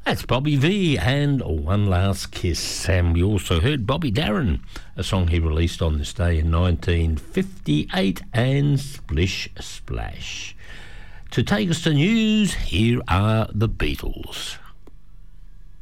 That's Bobby V and One Last Kiss. And we also heard Bobby Darin, a song he released on this day in 1958, and Splish Splash. To take us to news, here are the Beatles.